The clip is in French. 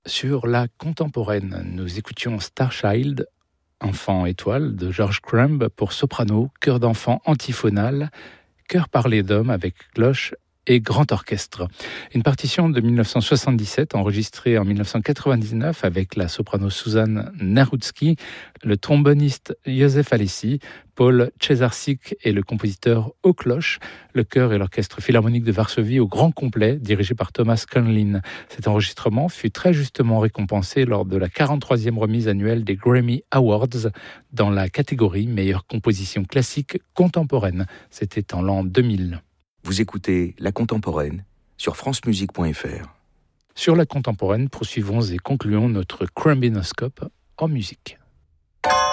Sur la contemporaine, nous écoutions Starchild, Enfant étoile de George Crumb pour soprano, chœur d'enfant antiphonal, chœur parlé d'homme avec cloche et grand orchestre. Une partition de 1977 enregistrée en 1999 avec la soprano Suzanne Narutsky, le tromboniste Józef Alesi, Paul Cesarczyk et le compositeur aux cloches, le chœur et l'orchestre philharmonique de Varsovie au grand complet, dirigé par Thomas Conlin. Cet enregistrement fut très justement récompensé lors de la 43e remise annuelle des Grammy Awards dans la catégorie meilleure composition classique contemporaine. C'était en l'an 2000. Vous écoutez La Contemporaine sur francemusique.fr. Sur La Contemporaine, poursuivons et concluons notre Crumbinoscope en musique.